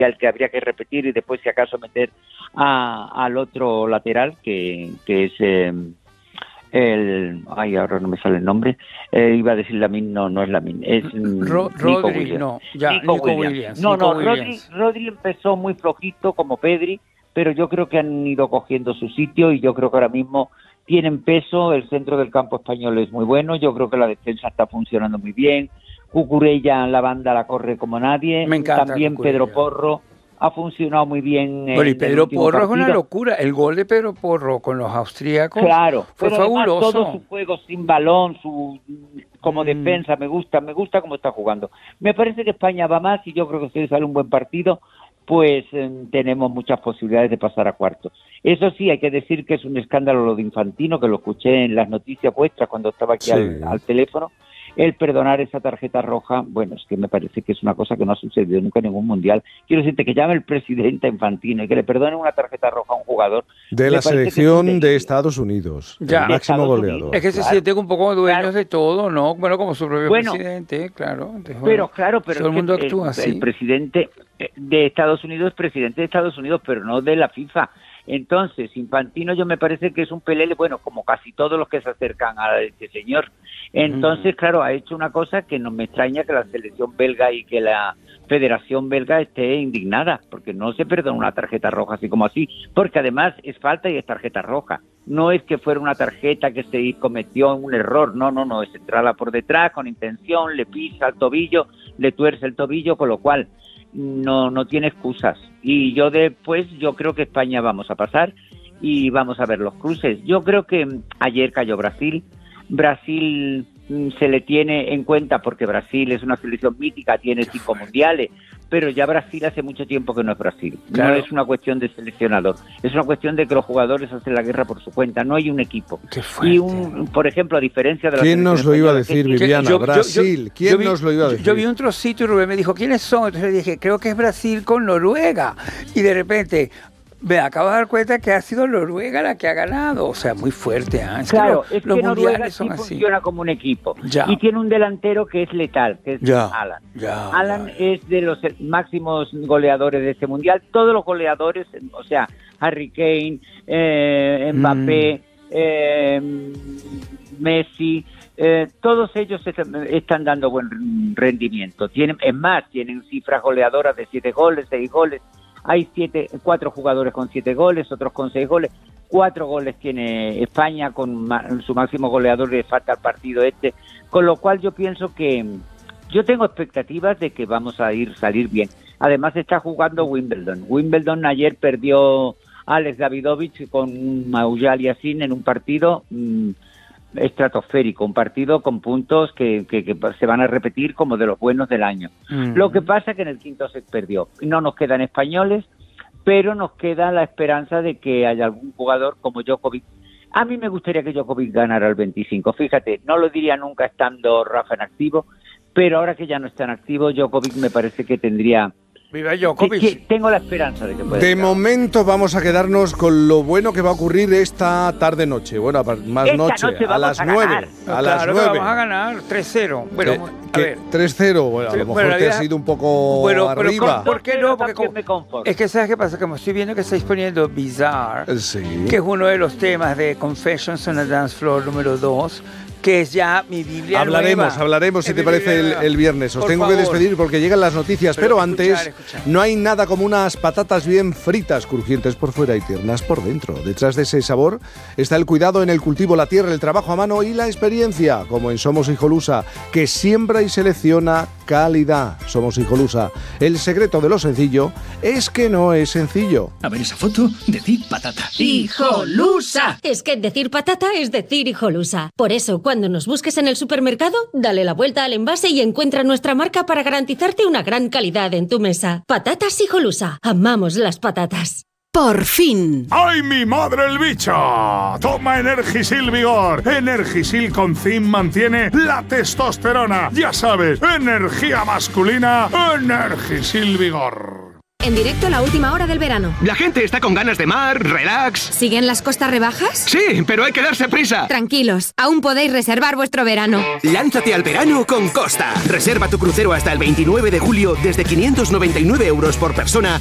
que habría que repetir y después si acaso meter al otro lateral que es ahora no me sale el nombre, iba a decir Lamine, no es Lamine, es Rodri, Nico Williams. Rodri empezó muy flojito como Pedri, pero yo creo que han ido cogiendo su sitio y yo creo que ahora mismo tienen peso. El centro del campo español es muy bueno, yo creo que la defensa está funcionando muy bien. Cucurella en la banda la corre como nadie. Me encanta también Cucurella. Pedro Porro ha funcionado muy bien. Bueno, y Pedro Porro partido. Es una locura. El gol de Pedro Porro con los austríacos fue fabuloso. Todo su juego sin balón, como defensa, me gusta cómo está jugando. Me parece que España va más y yo creo que si sale un buen partido, pues tenemos muchas posibilidades de pasar a cuartos. Eso sí, hay que decir que es un escándalo lo de Infantino, que lo escuché en las noticias vuestras cuando estaba aquí al teléfono. El perdonar esa tarjeta roja, bueno, es que me parece que es una cosa que no ha sucedido nunca en ningún mundial. Quiero decirte que llame el presidente Infantino y que le perdone una tarjeta roja a un jugador de la selección de Estados Unidos, ya, el máximo goleador. Es que se siente un poco dueños de todo, ¿no? Bueno, como su propio presidente, claro. Pero todo el mundo actúa así. El presidente de Estados Unidos es presidente de Estados Unidos, pero no de la FIFA. Entonces, Infantino yo me parece que es un pelele, bueno, como casi todos los que se acercan a este señor. Entonces, claro, ha hecho una cosa que no me extraña que la selección belga y que la Federación Belga esté indignada, porque no se perdona una tarjeta roja así como así, porque además es falta y es tarjeta roja. No es que fuera una tarjeta que se cometió un error, no, es entrarla por detrás con intención, le pisa el tobillo, le tuerce el tobillo, con lo cual no tiene excusas. Y yo creo que España vamos a pasar y vamos a ver los cruces. Yo creo que ayer cayó Brasil se le tiene en cuenta porque Brasil es una selección mítica, tiene 5 mundiales, pero ya Brasil hace mucho tiempo que no es Brasil. Claro. No es una cuestión de seleccionador, es una cuestión de que los jugadores hacen la guerra por su cuenta, no hay un equipo. Y por ejemplo, a diferencia de la ¿quién nos lo iba a decir, Viviana? Brasil. ¿Quién nos lo iba a decir? Yo vi un trocito y Rubén me dijo, ¿quiénes son? Entonces le dije, creo que es Brasil con Noruega. Y de repente me acabo de dar cuenta que ha sido Noruega la que ha ganado. O sea, muy fuerte. Claro, es que Noruega sí funciona como un equipo. Y tiene un delantero que es letal, que es Alan. Alan es de los máximos goleadores de este mundial. Todos los goleadores, o sea, Harry Kane, Mbappé, Messi, todos ellos están dando buen rendimiento. Tienen cifras goleadoras de 7 goles, 6 goles. Hay 4 jugadores con 7 goles, otros con 6 goles. 4 goles tiene España con su máximo goleador, le falta el partido con lo cual yo pienso que yo tengo expectativas de que vamos a salir bien. Además está jugando Wimbledon ayer perdió Alex Davidovich con Maujal Yassin en un partido estratosférico, un partido con puntos que se van a repetir como de los buenos del año. Lo que pasa es que en el quinto set perdió. No nos quedan españoles, pero nos queda la esperanza de que haya algún jugador como Djokovic. A mí me gustaría que Djokovic ganara el 25. Fíjate, no lo diría nunca estando Rafa en activo, pero ahora que ya no está en activo, Djokovic me parece que tendría... Viva Djokovic. Tengo la esperanza de que pueda. De momento vamos a quedarnos con lo bueno que va a ocurrir esta tarde-noche. Bueno, más noche, a las 9. A las 9. Vamos a ganar 3-0. Bueno, a ver. 3-0, bueno, a lo mejor te has ido un poco arriba. ¿Por qué no? Porque es que ¿sabes qué pasa? Como estoy viendo que estáis poniendo Bizarre, que es uno de los temas de Confessions on a Dance Floor número 2, que es ya mi Biblia Hablaremos si te parece el viernes. Os tengo que despedir porque llegan las noticias, pero antes no hay nada como unas patatas bien fritas, crujientes por fuera y tiernas por dentro. Detrás de ese sabor está el cuidado en el cultivo, la tierra, el trabajo a mano y la experiencia, como en Somos Hijolusa, que siembra y selecciona calidad. Somos Hijolusa. El secreto de lo sencillo es que no es sencillo. A ver esa foto, decir patata. ¡Hijolusa! Es que decir patata es decir Hijolusa. Por eso, cuando nos busques en el supermercado, dale la vuelta al envase y encuentra nuestra marca para garantizarte una gran calidad en tu mesa. Patatas Hijolusa. Amamos las patatas. ¡Por fin! ¡Ay, mi madre el bicho! Toma Energisil Vigor. Energisil con zinc mantiene la testosterona. Ya sabes, energía masculina, Energisil Vigor. En directo la última hora del verano. La gente está con ganas de mar, relax. ¿Siguen las costas rebajas? Sí, pero hay que darse prisa. Tranquilos, aún podéis reservar vuestro verano. Lánzate al verano con Costa. Reserva tu crucero hasta el 29 de julio desde 599 € por persona